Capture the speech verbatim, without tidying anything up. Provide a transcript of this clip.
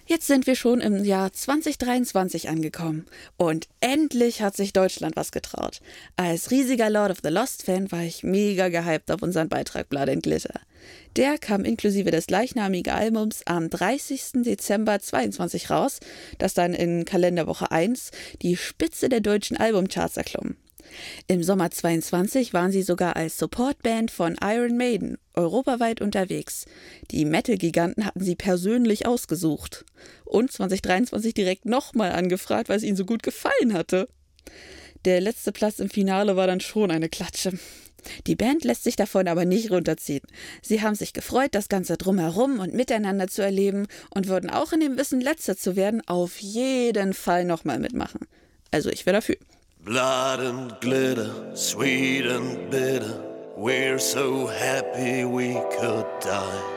Jetzt sind wir schon im Jahr zwanzig dreiundzwanzig angekommen und endlich hat sich Deutschland was getraut. Als riesiger Lord of the Lost-Fan war ich mega gehypt auf unseren Beitrag Blood and Glitter. Der kam inklusive des gleichnamigen Albums am dreißigsten Dezember zweiundzwanzig raus, das dann in Kalenderwoche eins die Spitze der deutschen Albumcharts erklomm. Im Sommer zweiundzwanzig waren sie sogar als Supportband von Iron Maiden europaweit unterwegs. Die Metal-Giganten hatten sie persönlich ausgesucht. Und zwanzig dreiundzwanzig direkt nochmal angefragt, weil es ihnen so gut gefallen hatte. Der letzte Platz im Finale war dann schon eine Klatsche. Die Band lässt sich davon aber nicht runterziehen. Sie haben sich gefreut, das Ganze drumherum und miteinander zu erleben und würden auch in dem Wissen, Letzter zu werden, auf jeden Fall nochmal mitmachen. Also ich wäre dafür. Blood and glitter, sweet and bitter, we're so happy we could die.